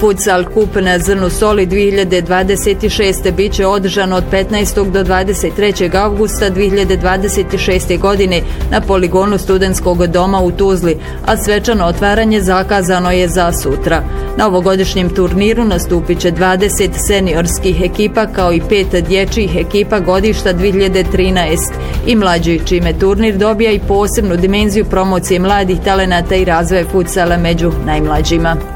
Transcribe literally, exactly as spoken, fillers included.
Futsal kup na Zrnu Soli dvije hiljade dvadeset šeste bit će održan od petnaestog do dvadeset trećeg avgusta dvije hiljade dvadeset šeste. godine na poligonu Studentskog doma u Tuzli, a svečano otvaranje zakazano je za sutra. Na ovogodišnjem turniru nastupit će dvadeset seniorskih ekipa kao i pet dječjih ekipa godišta dvije hiljade trinaeste. i mlađi, čime turnir dobija i posebnu dimenziju promocije mladih talenata i razvoja futsala među najmlađima.